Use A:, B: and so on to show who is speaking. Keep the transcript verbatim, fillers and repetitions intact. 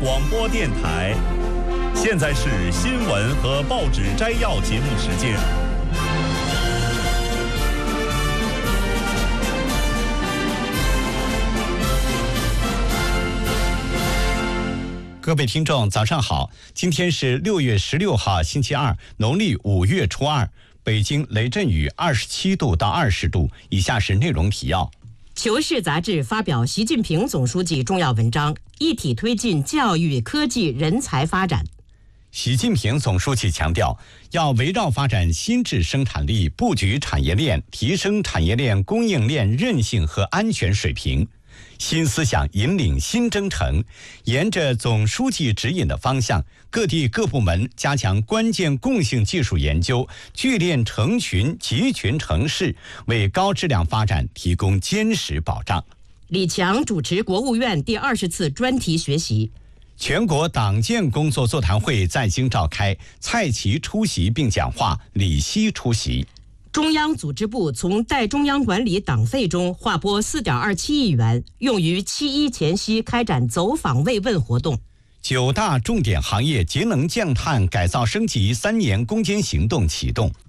A: 广播电台。现在是新闻和报纸摘要节目时间。
B: 各位听众，早上好！今天是六月十六号，星期二，农历五月初二。北京雷阵雨二十七度到二十度。以下是内容提要。
C: 求是杂志发表习近平总书记重要文章，一体推进教育、科技、人才发展。
B: 习近平总书记强调，要围绕发展新质生产力，布局产业链，提升产业链供应链韧性和安全水平。新思想引领新征程，沿着总书记指引的方向，各地各部门加强关键共性技术研究，聚炼成群集群成市，为高质量发展提供坚实保障。
C: 李强主持国务院第二十次专题学习。
B: 全国党建工作座谈会在京召开，蔡奇出席并讲话，李希出席。
C: 中央组织部从代中央管理党费中划拨 四点二七亿元，用于七一前夕开展走访慰问活动。
B: 九大重点行业节能降碳改造升级三年攻坚行动启动。